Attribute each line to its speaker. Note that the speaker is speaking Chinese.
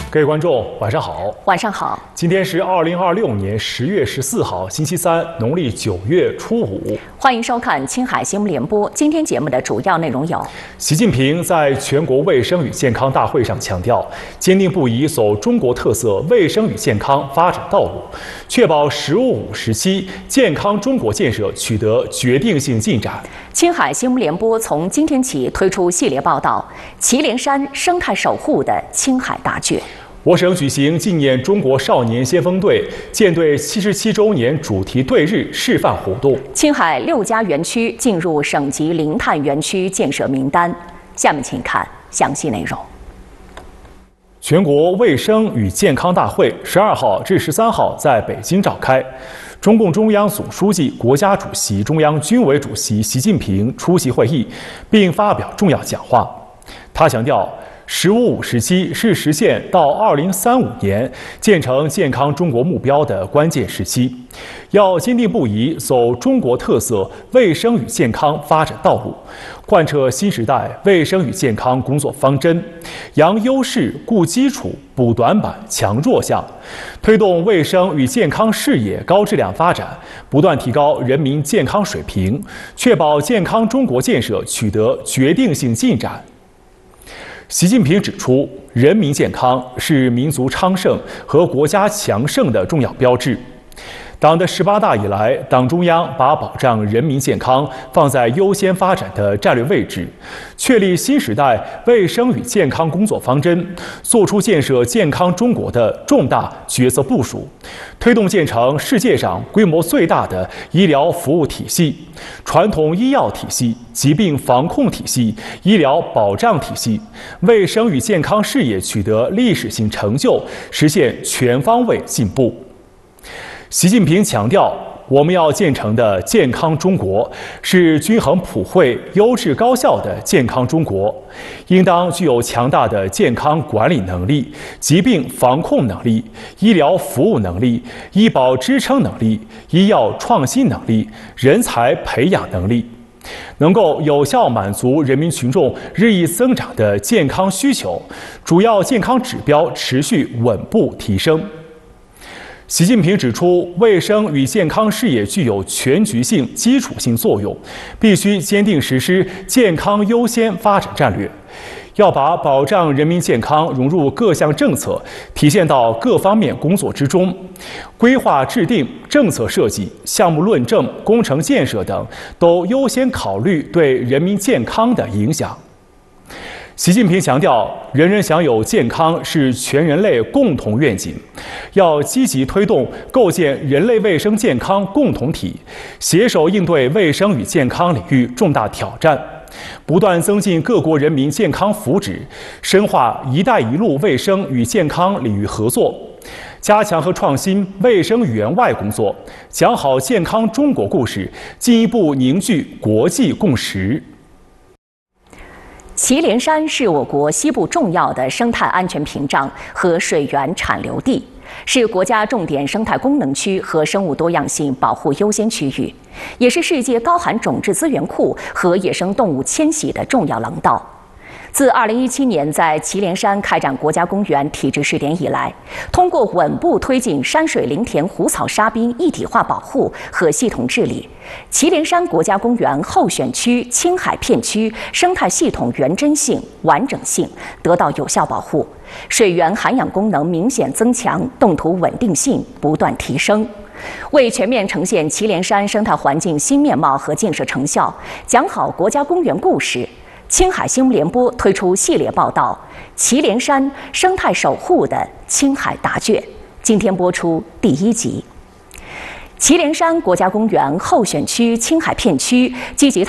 Speaker 1: 各位观众，晚上好。
Speaker 2: 晚上好。
Speaker 1: 今天是2026年10月14号，星期三，农历9月初5。
Speaker 2: 欢迎收看青海新闻联播。今天节目的主要内容有：
Speaker 1: 习近平在全国卫生与健康大会上强调，坚定不移走中国特色卫生与健康发展道路，确保“十五五”时期健康中国建设取得决定性进展。
Speaker 2: 青海新闻联播从今天起推出系列报道《祁连山生态守护的青海大剧》。
Speaker 1: 我省举行纪念中国少年先锋队舰队77周年主题队日示范活动。
Speaker 2: 青海6家园区进入省级零碳园区建设名单。下面请看详细内容。
Speaker 1: 全国卫生与健康大会12号至13号在北京召开。中共中央总书记、国家主席、中央军委主席习近平出席会议，并发表重要讲话。他强调，“15五”时期是实现到2035年建成健康中国目标的关键时期，要坚定不移走中国特色卫生与健康发展道路，贯彻新时代卫生与健康工作方针，扬优势、固基础、补短板、强弱项，推动卫生与健康事业高质量发展，不断提高人民健康水平，确保健康中国建设取得决定性进展。习近平指出，人民健康是民族昌盛和国家强盛的重要标志。党的18大以来，党中央把保障人民健康放在优先发展的战略位置，确立新时代卫生与健康工作方针，作出建设健康中国的重大决策部署，推动建成世界上规模最大的医疗服务体系、传统医药体系、疾病防控体系、医疗保障体系，卫生与健康事业取得历史性成就，实现全方位进步。习近平强调，我们要建成的健康中国是均衡普惠、优质高效的健康中国，应当具有强大的健康管理能力、疾病防控能力、医疗服务能力、医保支撑能力、医药创新能力、人才培养能力，能够有效满足人民群众日益增长的健康需求，主要健康指标持续稳步提升。习近平指出，卫生与健康事业具有全局性、基础性作用，必须坚定实施健康优先发展战略，要把保障人民健康融入各项政策，体现到各方面工作之中，规划制定、政策设计、项目论证、工程建设等都优先考虑对人民健康的影响。习近平强调，人人享有健康是全人类共同愿景，要积极推动构建人类卫生健康共同体，携手应对卫生与健康领域重大挑战，不断增进各国人民健康福祉，深化“一带一路”卫生与健康领域合作，加强和创新卫生援外工作，讲好健康中国故事，进一步凝聚国际共识。
Speaker 2: 祁连山是我国西部重要的生态安全屏障和水源产流地，是国家重点生态功能区和生物多样性保护优先区域，也是世界高含种质资源库和野生动物迁徙的重要廊道。自2017年在祁连山开展国家公园体制试点以来，通过稳步推进山水林田湖草沙滨一体化保护和系统治理，祁连山国家公园候选区青海片区生态系统原真性、完整性得到有效保护，水源涵养功能明显增强，动土稳定性不断提升。为全面呈现祁连山生态环境新面貌和建设成效，讲好国家公园故事，青海新闻联播推出系列报道《祁连山生态守护的青海大卷》，今天播出第1集。祁连山国家公园候选区青海片区积极